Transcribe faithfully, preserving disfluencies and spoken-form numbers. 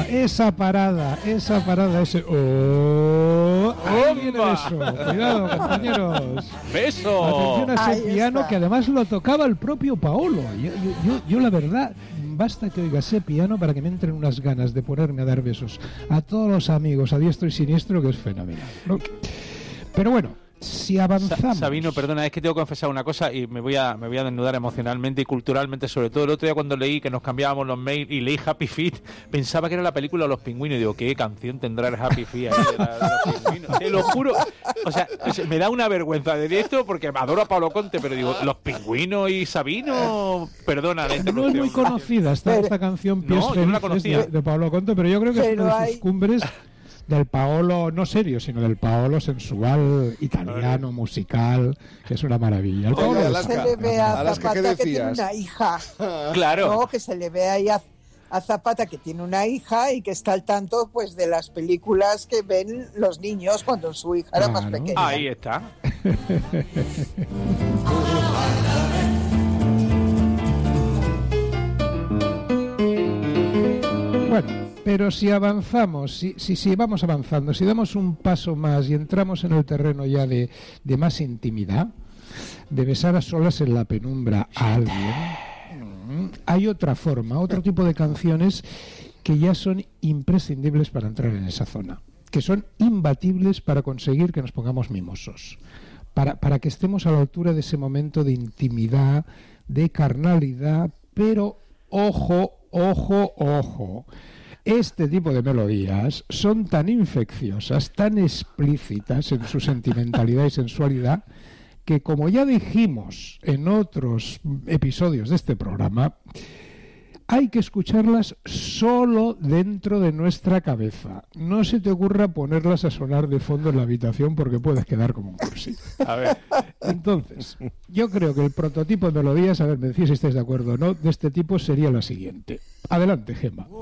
esa parada, esa parada, ese... ¡Oh! Ahí viene eso. Cuidado, compañeros. ¡Beso! Atención a ese Ahí piano está. que además lo tocaba el propio Paolo. Yo, yo, yo, yo, la verdad, basta que oiga ese piano para que me entren unas ganas de ponerme a dar besos a todos los amigos, a diestro y siniestro, que es fenomenal, ¿no? Pero bueno, si avanzamos... Sa- Sabino, perdona, es que tengo que confesar una cosa y me voy a me voy a desnudar emocionalmente y culturalmente, sobre todo el otro día cuando leí que nos cambiábamos los mails y leí Happy Feet, pensaba que era la película de los pingüinos y digo, ¿qué canción tendrá el Happy Feet ahí de, la, de los pingüinos? Te lo juro, o sea, me da una vergüenza de esto porque adoro a Pablo Conte, pero digo, los pingüinos y Sabino, perdona la No es muy conocida esta, Pero- esta canción Pies No, yo no la Felices conocía. de, de Paolo Conte, pero yo creo que es Pero una de hay- sus cumbres del Paolo, no serio, sino del Paolo sensual, italiano, musical, que es una maravilla. El Oye, Paolo Alaska, Se le ve a Alaska, ¿qué Zapata que tiene decías? una hija. Claro. No, que se le ve ahí a, a Zapata que tiene una hija y que está al tanto pues de las películas que ven los niños cuando su hija era más Claro. pequeña. Ahí está. Bueno, pero si avanzamos, si, si, si vamos avanzando, si damos un paso más y entramos en el terreno ya de, de más intimidad, de besar a solas en la penumbra a alguien, mm, hay otra forma, otro tipo de canciones que ya son imprescindibles para entrar en esa zona, que son imbatibles para conseguir que nos pongamos mimosos, para, para que estemos a la altura de ese momento de intimidad, de carnalidad, pero ojo, ojo, ojo. Este tipo de melodías son tan infecciosas, tan explícitas en su sentimentalidad y sensualidad, que como ya dijimos en otros episodios de este programa, hay que escucharlas solo dentro de nuestra cabeza. No se te ocurra ponerlas a sonar de fondo en la habitación porque puedes quedar como un cursi. A ver. Entonces, yo creo que el prototipo de melodías, a ver, me decís si estáis de acuerdo o no, de este tipo sería la siguiente. Adelante, Gemma.